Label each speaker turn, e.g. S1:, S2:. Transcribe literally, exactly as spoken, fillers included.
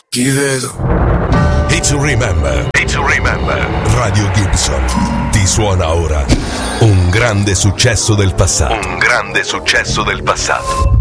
S1: Ti vedo.
S2: It's to remember. It's to remember. Radio Gibson ti suona ora un grande successo del passato. Un grande successo del passato.